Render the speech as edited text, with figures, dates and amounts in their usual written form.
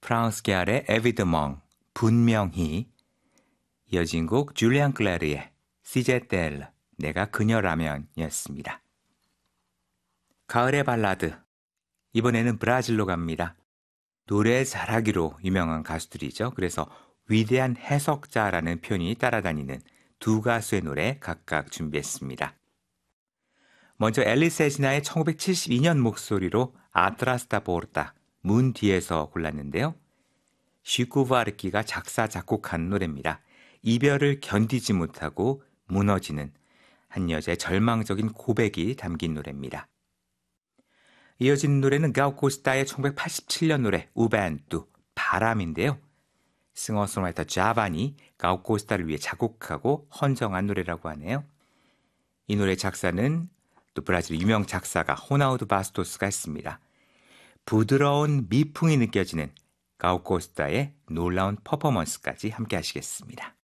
프랑스 계열의 에비드멍, 분명히, 이어진 곡 줄리안 클레르의 시제텔, 내가 그녀라면이었습니다. 가을의 발라드, 이번에는 브라질로 갑니다. 노래 잘하기로 유명한 가수들이죠. 그래서 위대한 해석자라는 표현이 따라다니는 두 가수의 노래 각각 준비했습니다. 먼저 앨리스 에지나의 1972년 목소리로 아트라스다 보르타, 문 뒤에서 골랐는데요. 쉬쿠 바르키가 작사 작곡한 노래입니다. 이별을 견디지 못하고 무너지는 한 여자의 절망적인 고백이 담긴 노래입니다. 이어진 노래는 가우코스타의 1987년 노래 우벤투, 바람인데요. 싱어송라이터 자반이 가우코스타를 위해 작곡하고 헌정한 노래라고 하네요. 이 노래 작사는 또 브라질 유명 작사가 호나우두 바스토스가 했습니다. 부드러운 미풍이 느껴지는 가우코스타의 놀라운 퍼포먼스까지 함께 하시겠습니다.